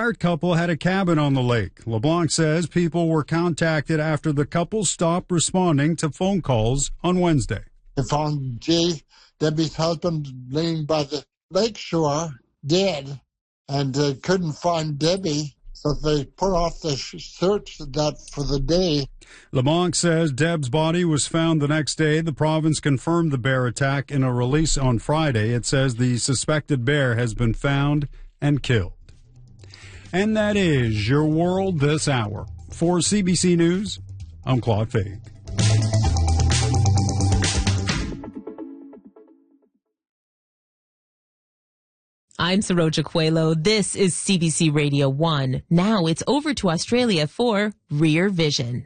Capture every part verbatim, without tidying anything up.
retired couple had a cabin on the lake. LeBlanc says people were contacted after the couple stopped responding to phone calls on Wednesday. They found Jay, Debbie's husband, laying by the lakeshore, dead, and they couldn't find Debbie, so they put off the search that for the day. LeBlanc says Deb's body was found the next day. The province confirmed the bear attack in a release on Friday. It says the suspected bear has been found and killed. And that is your world this hour. For C B C News, I'm Claude Faig. I'm Saroja Coelho. This is C B C Radio one. Now it's over to Australia for Rear Vision.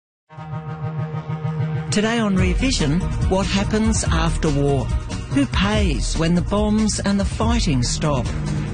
Today on Rear Vision, what happens after war? Who pays when the bombs and the fighting stop?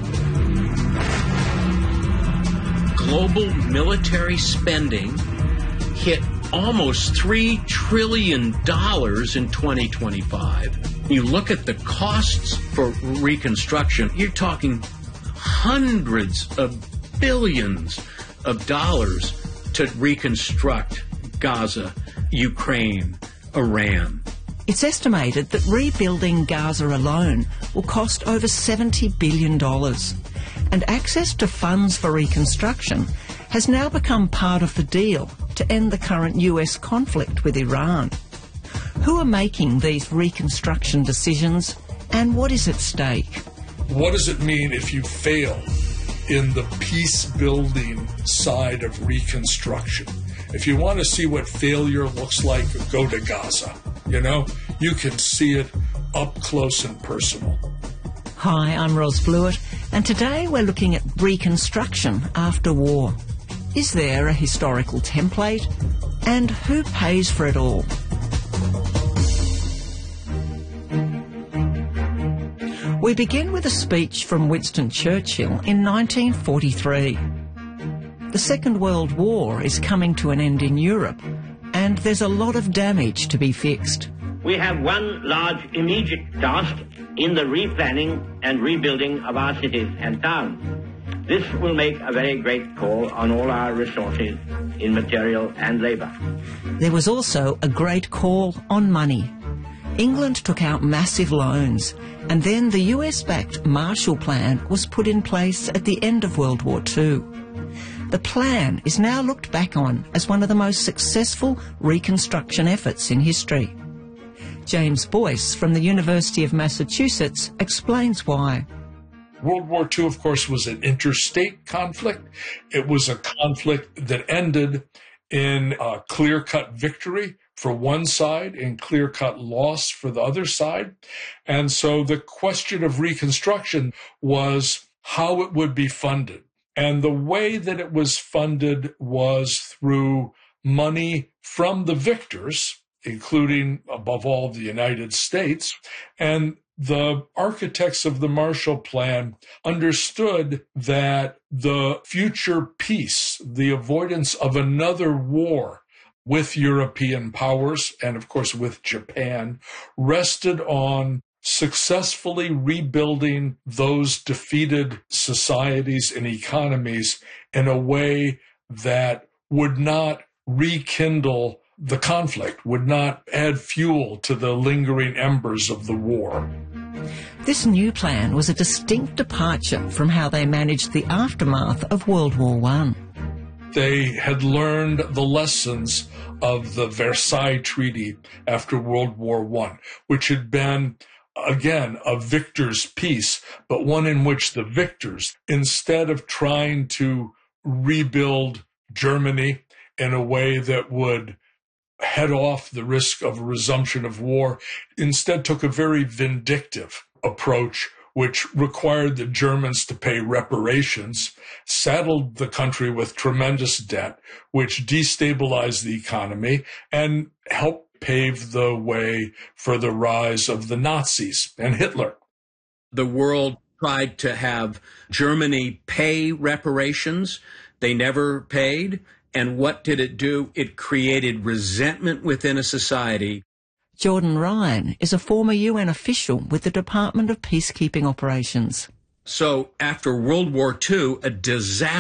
Global military spending hit almost three trillion dollars in twenty twenty-five. You look at the costs for reconstruction, you're talking hundreds of billions of dollars to reconstruct Gaza, Ukraine, Iran. It's estimated that rebuilding Gaza alone will cost over seventy billion dollars. And access to funds for reconstruction has now become part of the deal to end the current U S conflict with Iran. Who are making these reconstruction decisions, and what is at stake? What does it mean if you fail in the peace-building side of reconstruction? If you want to see what failure looks like, go to Gaza. You know, you can see it up close and personal. Hi, I'm Ros Blewett, and today we're looking at reconstruction after war. Is there a historical template? And who pays for it all? We begin with a speech from Winston Churchill in nineteen forty-three. The Second World War is coming to an end in Europe, and there's a lot of damage to be fixed. We have one large immediate task in the replanning and rebuilding of our cities and towns. This will make a very great call on all our resources in material and labour. There was also a great call on money. England took out massive loans, and then the U S-backed Marshall Plan was put in place at the end of World War Two. The plan is now looked back on as one of the most successful reconstruction efforts in history. James Boyce from the University of Massachusetts explains why. World War Two, of course, was an interstate conflict. It was a conflict that ended in a clear-cut victory for one side and clear-cut loss for the other side. And so the question of reconstruction was how it would be funded. And the way that it was funded was through money from the victors, including, above all, the United States. And the architects of the Marshall Plan understood that the future peace, the avoidance of another war with European powers, and of course with Japan, rested on successfully rebuilding those defeated societies and economies in a way that would not rekindle the conflict, would not add fuel to the lingering embers of the war. This new plan was a distinct departure from how they managed the aftermath of World War One. They had learned the lessons of the Versailles Treaty after World War One, which had been, again, a victor's peace, but one in which the victors, instead of trying to rebuild Germany in a way that would head off the risk of a resumption of war, instead took a very vindictive approach, which required the Germans to pay reparations, saddled the country with tremendous debt, which destabilized the economy and helped pave the way for the rise of the Nazis and Hitler. The world tried to have Germany pay reparations. They never paid. And what did it do? It created resentment within a society. Jordan Ryan is a former U N official with the Department of Peacekeeping Operations. So after World War Two, a disaster